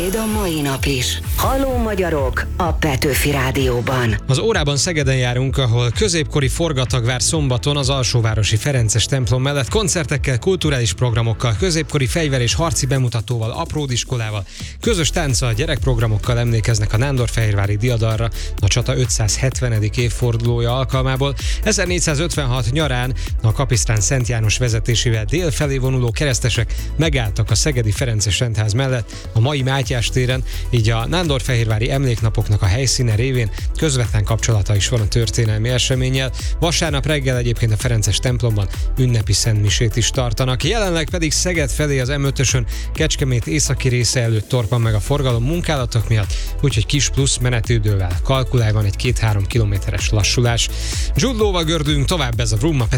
majd a mai nap is. Halló magyarok a Petőfi Rádióban. Az órában Szegeden járunk, ahol középkori forgatag vár szombaton az alsóvárosi Ferences templom mellett koncertekkel, kulturális programokkal, középkori fegyver és harci bemutatóval, apródiskolával, közös tánccal, gyerekprogramokkal emlékeznek a nándorfehérvári diadalra a csata 570. évfordulója alkalmából. 1456 nyarán a kapisztrán Szent János vezetésével délfelé vonuló keresztesek megálltak a szegedi Ferences rendház mellett a mai Mátyás téren, így a nándorfehérvári emléknapoknak a helyszíne révén közvetlen kapcsolata is van a történelmi eseménnyel. Vasárnap reggel egyébként a Ferences templomban ünnepi szentmisét is tartanak. Jelenleg pedig Szeged felé az M5-ösön Kecskemét északi része előtt torpan meg a forgalom munkálatok miatt, úgyhogy kis plusz menetidővel kalkulálj, van egy 2-3 kilométeres lassulás. Jude Law-val gördülünk tovább, ez a Vroom.